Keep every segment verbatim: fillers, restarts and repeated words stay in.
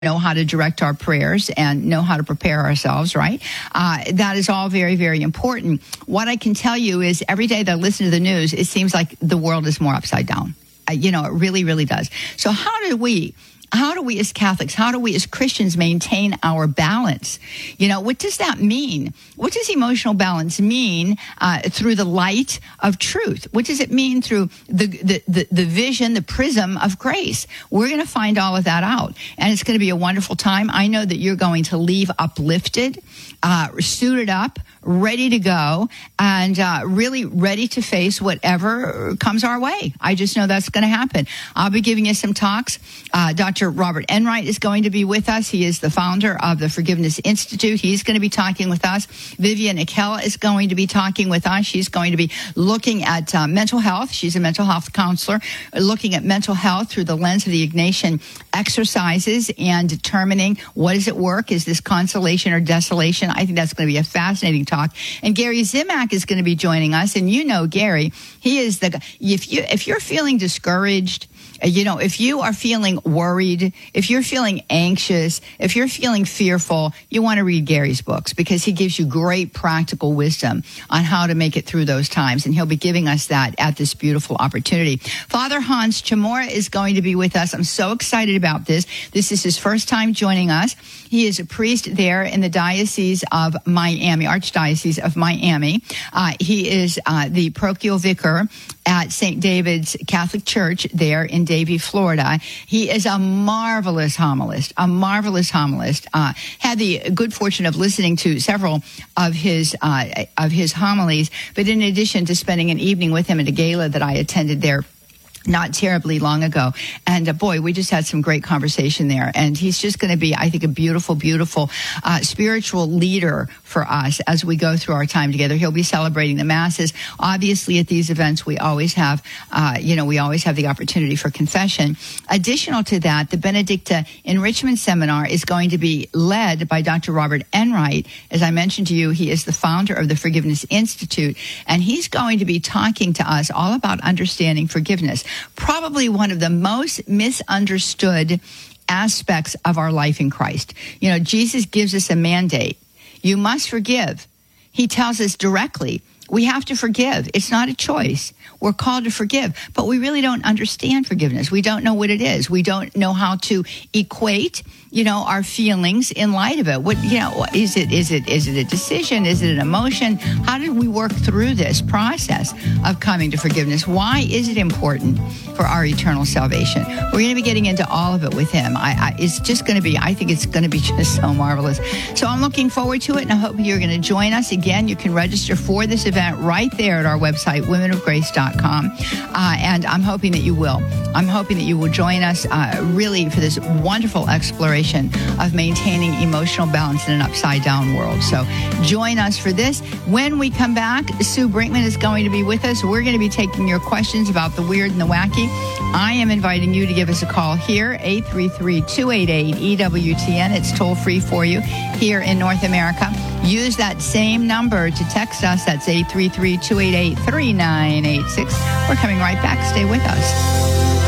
know how to direct our prayers and know how to prepare ourselves, right? Uh, that is all very, very important. What I can tell you is every day that I listen to the news, it seems like the world is more upside down. Uh, you know, it really, really does. So how do we... How do we as Catholics, how do we as Christians maintain our balance? You know, what does that mean? What does emotional balance mean uh, through the light of truth? What does it mean through the, the, the, the vision, the prism of grace? We're going to find all of that out. And it's going to be a wonderful time. I know that you're going to leave uplifted, uh, suited up, ready to go, and uh, really ready to face whatever comes our way. I just know that's going to happen. I'll be giving you some talks. Uh, Doctor Robert Enright is going to be with us. He is the founder of the Forgiveness Institute. He's going to be talking with us. Vivian Akella is going to be talking with us. She's going to be looking at uh, mental health. She's a mental health counselor, looking at mental health through the lens of the Ignatian exercises and determining what does it work? Is this consolation or desolation? I think that's going to be a fascinating talk. And Gary Zimak is going to be joining us. And you know Gary, he is the, if you, if you're feeling discouraged, you know, if you are feeling worried, if you're feeling anxious, if you're feeling fearful, you want to read Gary's books because he gives you great practical wisdom on how to make it through those times. And he'll be giving us that at this beautiful opportunity. Father Hans Chamorro is going to be with us. I'm so excited about this. This is his first time joining us. He is a priest there in the Diocese of Miami, Archdiocese of Miami. Uh, he is uh, the parochial vicar at Saint David's Catholic Church there in Davie, Florida. He is a marvelous homilist, a marvelous homilist. Uh, had the good fortune of listening to several of his uh, of his homilies, but in addition to spending an evening with him at a gala that I attended there not terribly long ago. And uh, boy, we just had some great conversation there. And he's just going to be, I think, a beautiful, beautiful uh, spiritual leader for us as we go through our time together. He'll be celebrating the masses. Obviously, at these events, we always have, uh, you know, we always have the opportunity for confession. Additional to that, the Benedicta Enrichment Seminar is going to be led by Doctor Robert Enright. As I mentioned to you, he is the founder of the Forgiveness Institute, and he's going to be talking to us all about understanding forgiveness. Probably one of the most misunderstood aspects of our life in Christ. You know, Jesus gives us a mandate. You must forgive. He tells us directly, we have to forgive. It's not a choice. We're called to forgive, but we really don't understand forgiveness. We don't know what it is. We don't know how to equate, you know, our feelings in light of it. What, you know, is it, is it, is it a decision? Is it an emotion? How did we work through this process of coming to forgiveness? Why is it important for our eternal salvation? We're going to be getting into all of it with him. I, I, it's just going to be, I think it's going to be just so marvelous. So I'm looking forward to it, and I hope you're going to join us. Again, you can register for this event right there at our website, women of grace dot com. Uh, and I'm hoping that you will. I'm hoping that you will join us uh, really for this wonderful exploration of maintaining emotional balance in an upside-down world. So join us for this. When we come back, Sue Brinkman is going to be with us. We're going to be taking your questions about the weird and the wacky. I am inviting you to give us a call here, eight three three, two eight eight, E W T N. It's toll-free for you here in North America. Use that same number to text us. That's eight three three, two eight eight, three nine eight six. We're coming right back. Stay with us.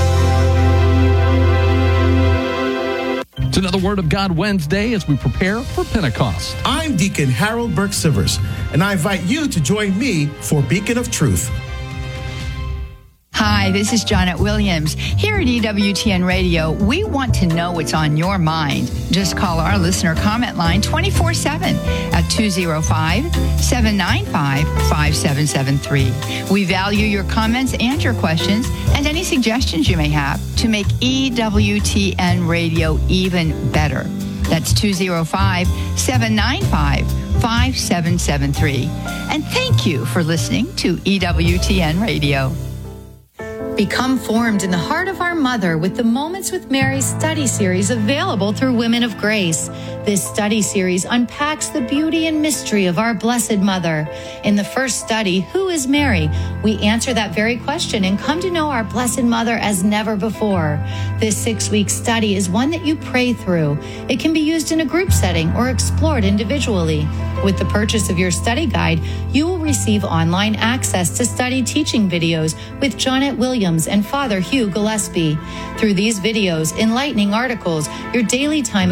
It's another Word of God Wednesday as we prepare for Pentecost. I'm Deacon Harold Burke-Sivers, and I invite you to join me for Beacon of Truth. Hi, this is Janet Williams. Here at E W T N Radio, we want to know what's on your mind. Just call our listener comment line twenty-four seven at two oh five, seven nine five, five seven seven three. We value your comments and your questions and any suggestions you may have to make E W T N Radio even better. That's two oh five, seven nine five, five seven seven three. And thank you for listening to E W T N Radio. Become formed in the heart of our mother with the Moments with Mary study series available through Women of Grace. This study series unpacks the beauty and mystery of our Blessed Mother. In the first study, Who is Mary? We answer that very question and come to know our Blessed Mother as never before. This six-week study is one that you pray through. It can be used in a group setting or explored individually. With the purchase of your study guide, you will receive online access to study teaching videos with Janet Williams Williams and Father Hugh Gillespie. Through these videos, enlightening articles, your daily time